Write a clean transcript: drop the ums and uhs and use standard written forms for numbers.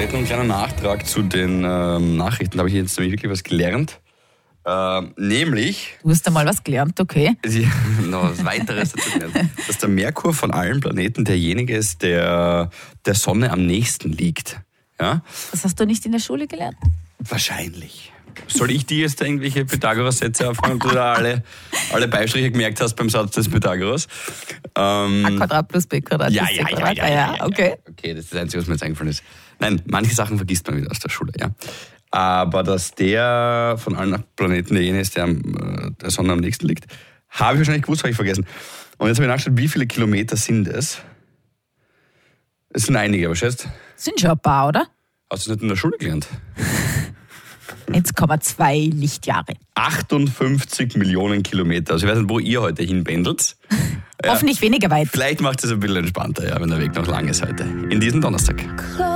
Vielleicht noch ein kleiner Nachtrag zu den Nachrichten. Da habe ich jetzt nämlich wirklich was gelernt. Nämlich... Du hast einmal was gelernt, okay. Noch was weiteres dazu gelernt. Dass der Merkur von allen Planeten derjenige ist, der der Sonne am nächsten liegt. Ja? Das hast du nicht in der Schule gelernt? Wahrscheinlich. Soll ich dir jetzt da irgendwelche Pythagoras-Sätze auffangen, und du da alle Beistriche gemerkt hast beim Satz des Pythagoras? A Quadrat plus B Quadrat plus C Quadrat. Ja, okay. Okay, das ist das Einzige, was mir jetzt eingefallen ist. Nein, manche Sachen vergisst man wieder aus der Schule, ja. Aber dass der von allen Planeten derjenige ist, der der Sonne am nächsten liegt, habe ich wahrscheinlich gewusst, habe ich vergessen. Und jetzt habe ich nachgeschaut, wie viele Kilometer sind es? Es sind einige, aber schätzt. Sind schon ein paar, oder? Hast du das nicht in der Schule gelernt? 1,2 Lichtjahre. 58 Millionen Kilometer. Also ich weiß nicht, wo ihr heute hinpendelt. Hoffentlich weniger weit. Vielleicht macht es ein bisschen entspannter, ja, wenn der Weg noch lang ist heute. In diesem Donnerstag.